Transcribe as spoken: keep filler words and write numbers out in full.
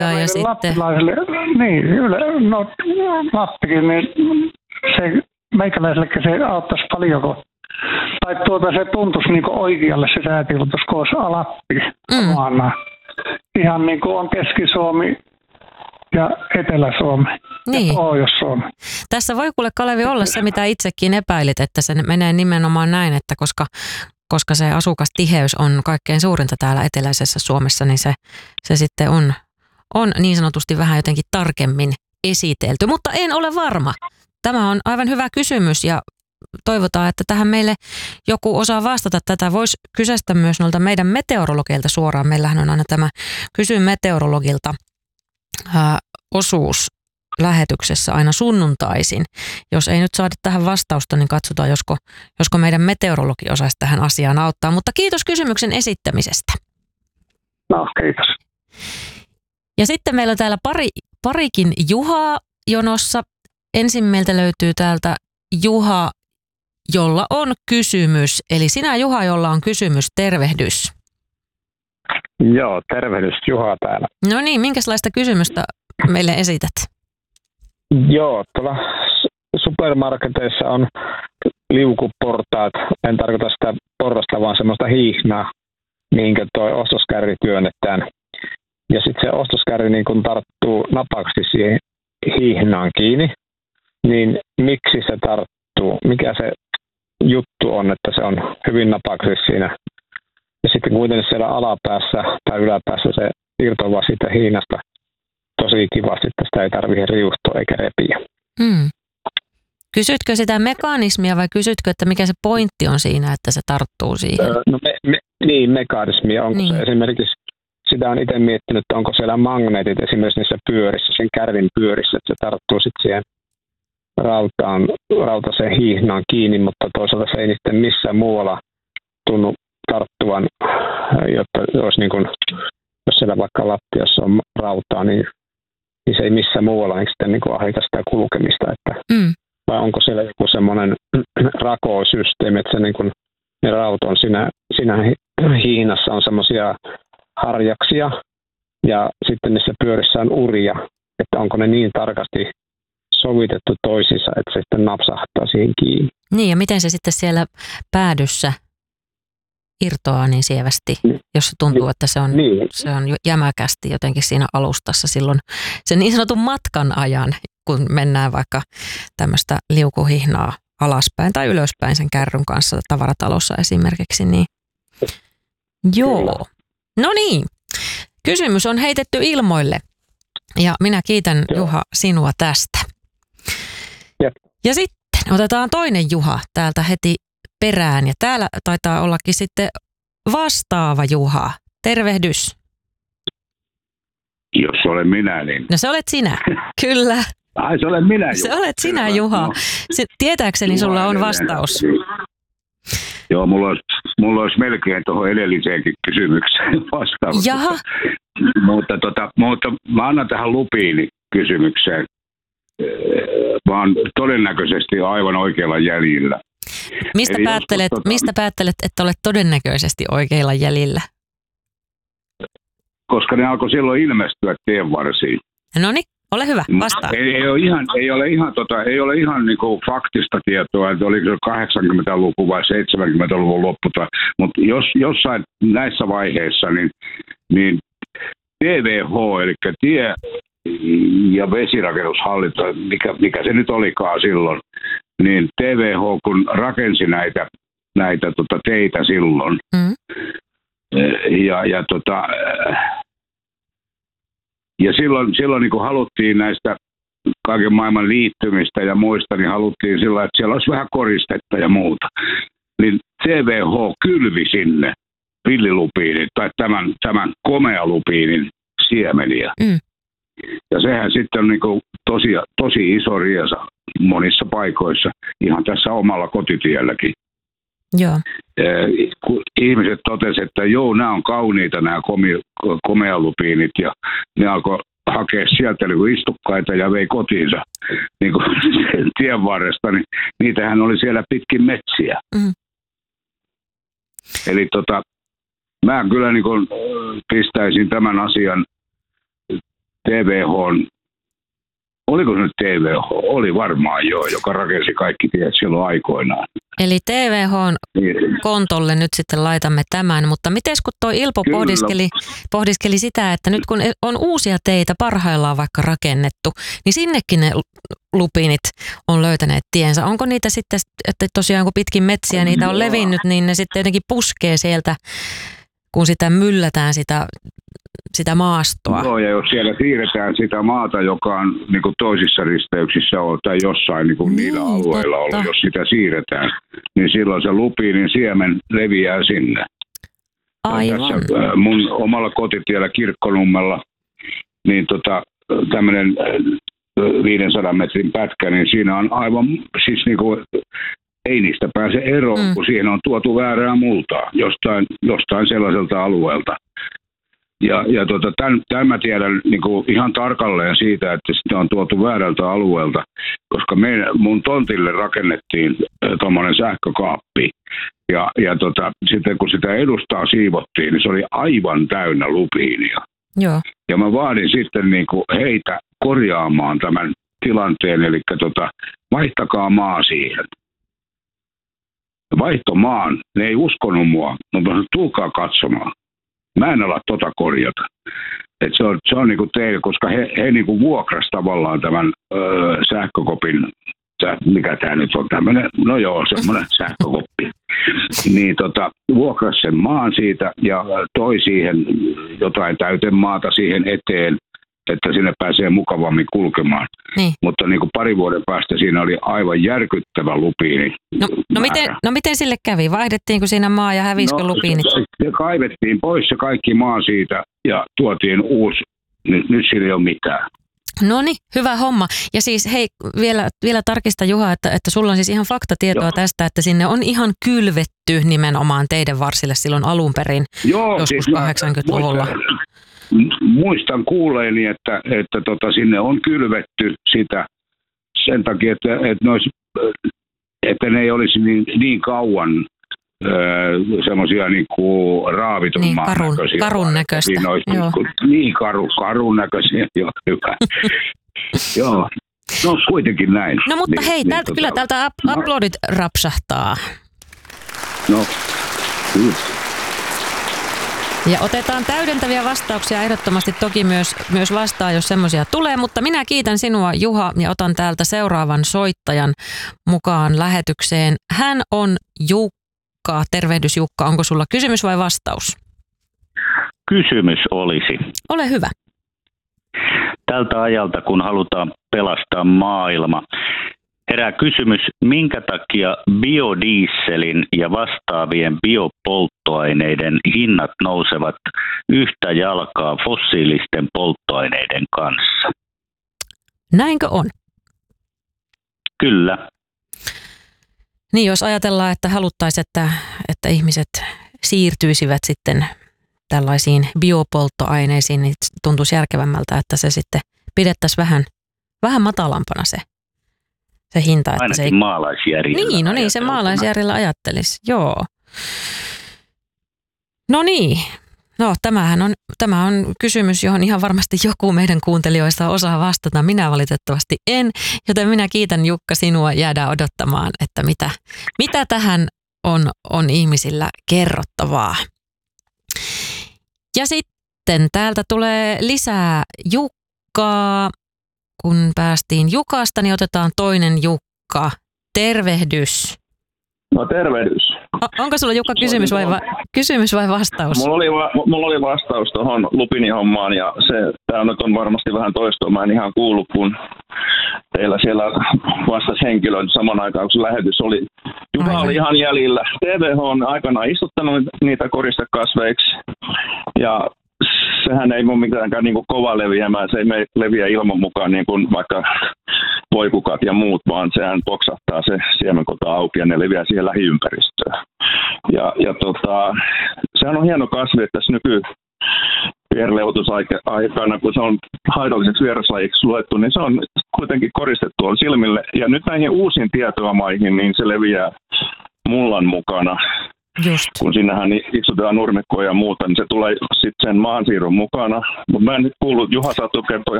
ja, ja sitten... Lappilaiselle, niin, yle, no Lappikin, niin se meikäläisellekin se auttaisi paljon, kun, tai tuota se tuntuisi niin kuin oikealle se säätilutus, kun olisi Lappi Mm. maana. Ihan niin kuin on Keski-Suomi ja Etelä-Suomi Niin. ja Pohjois-Suomi. Tässä voi kuule Kalevi olla se, mitä itsekin epäilit, että se menee nimenomaan näin, että koska, koska se asukastiheys on kaikkein suurinta täällä eteläisessä Suomessa, niin se, se sitten on, on niin sanotusti vähän jotenkin tarkemmin esitelty, mutta en ole varma. Tämä on aivan hyvä kysymys ja toivotaan, että tähän meille joku osaa vastata tätä. Voisi kysästä myös noilta meidän meteorologeilta suoraan. Meillähän on aina tämä Kysy meteorologilta ää, osuus lähetyksessä aina sunnuntaisin. Jos ei nyt saada tähän vastausta, niin katsotaan, josko, josko meidän meteorologi osaisi tähän asiaan auttaa. Mutta kiitos kysymyksen esittämisestä. No, kiitos. Ja sitten meillä on täällä pari, parikin Juhaa jonossa. Ensin meiltä löytyy täältä Juha, jolla on kysymys. Eli sinä Juha, jolla on kysymys, tervehdys. Joo, tervehdys, Juha täällä. No niin, minkälaista kysymystä meille esität? Joo, tuolla supermarketeissa on liukuportaat. En tarkoita sitä porrasta, vaan semmoista hihnaa, mihinkä toi ostoskärri työnnetään. Ja sitten se ostoskärri niin kun tarttuu napakasti siihen hihnaan kiinni, niin miksi se tarttuu? Mikä se juttu on, että se on hyvin napaksi siinä? Ja sitten kuitenkin siellä alapäässä tai yläpäässä se irtoaa siitä hihnasta tosi kivasti, että sitä ei tarvitse riuhtoa eikä repiä. Hmm. Kysytkö sitä mekanismia vai kysytkö, että mikä se pointti on siinä, että se tarttuu siihen? Öö, no me, me, niin, mekanismia. Onko niin. se esimerkiksi, sitä on itse miettinyt, että onko siellä magneetit esimerkiksi niissä pyörissä, sen kärrin pyörissä, että se tarttuu sitten siihen rautaan, rautaseen hihnaan kiinni, mutta toisaalta se ei sitten missään muualla tunnu tarttuvan, jotta olisi niin kuin, jos siellä vaikka lattiassa on rautaa, niin, niin se ei missään muualla niin sitten niin kuin ahita sitä kulkemista. Että, Mm. vai onko siellä joku semmoinen rakosysteemi, että se niin kuin, ne raut on siinä, siinä hihnassa on semmoisia harjaksia ja sitten niissä pyörissä on uria, että onko ne niin tarkasti sovitettu toisissa, että se sitten napsahtaa siihen kiinni. Niin, ja miten se sitten siellä päädyssä irtoaa niin sievästi, jos se tuntuu, että se on, niin. se on jämäkästi jotenkin siinä alustassa silloin sen niin sanotun matkan ajan, kun mennään vaikka tämmöistä liukuhihnaa alaspäin tai ylöspäin sen kärryn kanssa tavaratalossa esimerkiksi. Niin. Joo. No niin, kysymys on heitetty ilmoille ja minä kiitän Joo. Juha sinua tästä. Jep. Ja sitten otetaan toinen Juha täältä heti perään ja täällä taitaa ollakin sitten vastaava Juha. Tervehdys. Jos olen minä, niin... No se olet sinä, kyllä. Ai se olen minä, Juha. Se olet sinä, Juha. Se, tietääkseni Juha, sulla on edelleen. vastaus. Joo, mulla olisi, mulla olisi melkein tuohon edelliseenkin kysymykseen vastaus. Jaha. Mutta, tota, mutta mä annan tähän lupiini kysymykseen. Mä oon todennäköisesti aivan oikealla jäljellä. Mistä Eli päättelet, joskus, tota, mistä päättelet, että olet todennäköisesti oikeilla jäljillä? Koska ne alkoi silloin ilmestyä tien varsiin. No niin, ole hyvä, vastaa. Ei, ei ole ihan, ei ole ihan, tota, ei ole ihan niinku faktista tietoa, että oliko se kahdeksankymmentäluku vai seitsemänkymmentäluvun loppu. Mutta jos, jossain näissä vaiheissa, niin, niin T V H, eli tie- ja vesirakennushallinto, mikä, mikä se nyt olikaan silloin, niin T V H, kun rakensi näitä, näitä tota, teitä silloin, Mm. ja, ja, tota, ja silloin, silloin niin kun haluttiin näistä kaiken maailman liittymistä ja muista, niin haluttiin sillä, että siellä olisi vähän koristetta ja muuta. Niin T V H kylvi sinne villilupiinin tai tämän, tämän komealupiinin siemeniä. Mm. Ja sehän sitten on niin kuin tosi, tosi iso riesa monissa paikoissa, ihan tässä omalla kotitielläkin. Joo. Kun ihmiset totesivat, että joo, nämä on kauniita nämä komealupiinit ja ne alkoi hakea sieltä niin istukkaita ja vei kotiinsa niin kuin tien varresta, niin niitähän oli siellä pitkin metsiä. Mm. Eli tota, mä kyllä niin kuin pistäisin tämän asian T V H, oliko se nyt T V H? Oli varmaan joo, joka rakensi kaikki tiet silloin aikoinaan. Eli T V H:n kontolle nyt sitten laitamme tämän, mutta miten kun tuo Ilpo pohdiskeli, pohdiskeli sitä, että nyt kun on uusia teitä parhaillaan vaikka rakennettu, niin sinnekin ne lupiinit on löytäneet tiensä. Onko niitä sitten, että tosiaan kun pitkin metsiä niitä on levinnyt, niin ne sitten jotenkin puskee sieltä, kun sitä myllätään sitä, sitä maastoa? Joo, ja jos siellä siirretään sitä maata, joka on niin kuin toisissa risteyksissä on, tai jossain niin kuin niin, niillä alueilla totta. ollut, jos sitä siirretään, niin silloin se lupiinin siemen leviää sinne. Aivan. Tässä mun omalla kotitiellä Kirkkonummella, niin tota, tämmöinen viisisataa metrin pätkä, niin siinä on aivan, siis niin kuin, ei niistä pääse eroon, mm. kun siihen on tuotu väärää multaa jostain, jostain sellaiselta alueelta. Ja, ja tota, tämän, tämän mä tiedän niin kuin ihan tarkalleen siitä, että sitä on tuotu väärältä alueelta, koska me, mun tontille rakennettiin tuommoinen sähkökaappi. Ja, ja tota, sitten kun sitä edustaa siivottiin, niin se oli aivan täynnä lupiinia. Joo. Ja mä vaadin sitten niin kuin heitä korjaamaan tämän tilanteen, eli tota, vaihtakaa maa siihen. Vaihtomaan, ne ei uskonut mua, mutta tulkaa katsomaan. Mä en ala tota korjata. Et se on, se on niinku teille, koska he, he niinku vuokras tavallaan tämän öö, sähkökopin, mikä tämä nyt on tämmöinen, no joo, semmoinen sähkökoppi. Niin tota, vuokras sen maan siitä ja toi siihen jotain täytemaata siihen eteen, että sinne pääsee mukavammin kulkemaan. Niin. Mutta niin kuin pari vuoden päästä siinä oli aivan järkyttävä lupiini. No, no, miten, no miten sille kävi? Vaihdettiinko siinä maa ja hävisikö no, lupiini? Se, se kaivettiin pois se kaikki maa siitä ja tuotiin uusi. Nyt, nyt siinä ei ole mitään. No niin, hyvä homma. Ja siis hei, vielä, vielä tarkista Juha, että, että sulla on siis ihan faktatietoa Joo. tästä, että sinne on ihan kylvetty nimenomaan teidän varsille silloin alun perin, Joo, joskus siis kahdeksankymmentäluvulla. Muistan kuuleeni, että, että tota, sinne on kylvetty sitä sen takia, että, että, ne, olisi, että ne ei olisi niin, niin kauan öö, semmoisia niin kuin raaviton niin, karun, karun näköistä. Niin, niin karu, karun näköisiä, joo, hyvä. Joo, no kuitenkin näin. No mutta niin, hei, niin, täältä, tota, kyllä täältä up, uploadit rapsahtaa. No, kyllä. Ja otetaan täydentäviä vastauksia ehdottomasti toki myös, myös vastaan, jos semmoisia tulee, mutta minä kiitän sinua Juha ja otan täältä seuraavan soittajan mukaan lähetykseen. Hän on Jukka. Tervehdys Jukka, onko sulla kysymys vai vastaus? Kysymys olisi. Ole hyvä. Tältä ajalta, kun halutaan pelastaa maailma, herää kysymys, minkä takia biodieselin ja vastaavien biopolttoaineiden hinnat nousevat yhtä jalkaa fossiilisten polttoaineiden kanssa? Näinkö on? Kyllä. Niin, jos ajatellaan, että haluttaisiin, että, että ihmiset siirtyisivät sitten tällaisiin biopolttoaineisiin, niin tuntuisi järkevämmältä, että se sitten pidettäisiin vähän, vähän matalampana se. Se hinta, että ainakin se ei... maalaisjärjellä. Niin, no niin, se maalaisjärjellä ajattelisi, joo. No niin, no tämähän on, tämä on kysymys, johon ihan varmasti joku meidän kuuntelijoista osaa vastata. Minä valitettavasti en, joten minä kiitän Jukka sinua, jäädään odottamaan, että mitä, mitä tähän on, on ihmisillä kerrottavaa. Ja sitten täältä tulee lisää Jukkaa. Kun päästiin Jukasta, niin otetaan toinen Jukka. Tervehdys. No tervehdys. O- onko sulla Jukka kysymys vai, va- kysymys vai vastaus? Mulla oli, va- mulla oli vastaus tuohon lupinihommaan ja se, tää nyt on varmasti vähän toistoa. Mä en ihan kuullut, kun teillä siellä vastasi henkilö saman aikaan, kun se lähetys oli. Juha oli ihan jäljellä. T V H on aikanaan istuttanut niitä koristekasveiksi ja sehän ei ole mitenkään niin kuin kova leviämään, se ei leviä ilman mukaan niin kuin vaikka voikukat ja muut, vaan sehän poksahtaa se siemenkota auki ja ne leviää siihen lähiympäristöön. Ja, ja tota, sehän on hieno kasvi, että tässä nyky viherleutusaikana, kun se on haitolliseksi vieraslajiksi luettu, niin se on kuitenkin koristettu on silmille. Ja nyt näihin uusiin tietoamaihin, niin se leviää mullan mukana. Just. Kun sinnehän iksutetaan nurmikkoja ja muuta, niin se tulee sitten sen maansiirron mukana. Mutta mä en nyt kuullut, Juha Satu kertoi